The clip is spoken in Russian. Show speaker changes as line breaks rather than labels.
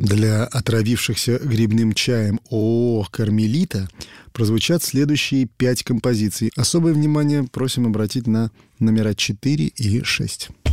Для отравившихся грибным чаем ООО «Кармелита» прозвучат следующие 5 композиций. Особое внимание просим обратить на номера 4 и 6.